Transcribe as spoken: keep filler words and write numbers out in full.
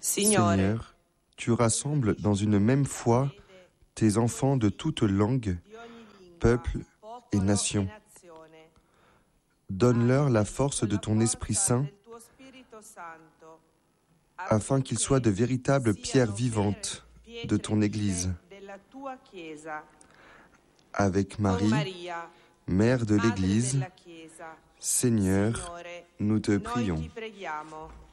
Seigneur, tu rassembles dans une même foi tes enfants de toutes langues, peuples et nations. Donne-leur la force de ton Esprit Saint afin qu'ils soient de véritables pierres vivantes de ton Église. Avec Marie, Mère de l'Église, Seigneur, nous te prions.